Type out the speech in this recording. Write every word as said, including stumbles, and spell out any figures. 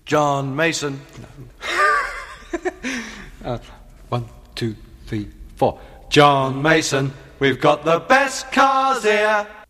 John Mason. uh, one, two, three, four. John Mason, we've got the best cars here.